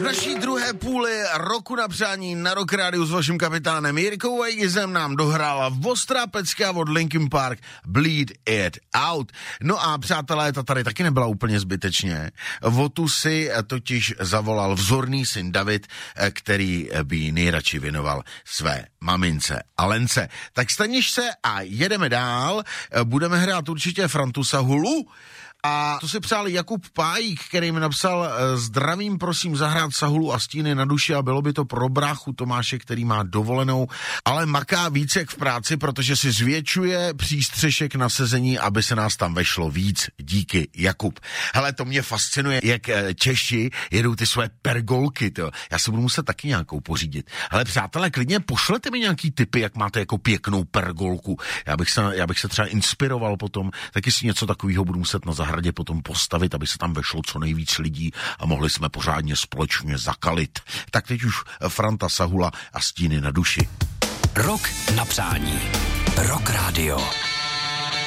naší druhé půli roku na přání na Rock Rádiu s vaším kapitánem Jirkou Weigizem nám dohrála Ostrá pecka od Linkin Park Bleed It Out. No a přátelé, ta tady taky nebyla úplně zbytečně. O tu si totiž zavolal vzorný syn David, který by ji nejradši věnoval své mamince Alence. Tak staniš se a jedeme dál. Budeme hrát určitě Frantu Sahulu. A to si přál Jakub Pájík, který mi napsal: zdravím, prosím zahrát Sahulu a Stíny na duši, a bylo by to pro bráchu Tomáše, který má dovolenou, ale maká víc jak v práci, protože si zvětšuje přístřešek na sezení, aby se nás tam vešlo víc. Díky, Jakub. Hele, to mě fascinuje, jak Češi jedou ty své pergolky, to. Já se budu muset taky nějakou pořídit. Ale přátelé, klidně pošlete mi nějaký tipy, jak máte jako pěknou pergolku. Já bych se třeba inspiroval potom, taky si něco takového budu muset na zahradě potom postavit, aby se tam vešlo co nejvíc lidí a mohli jsme pořádně společně zakalit. Tak teď už Franta Sahula a Stíny na duši. Rok na přání. Rock Radio.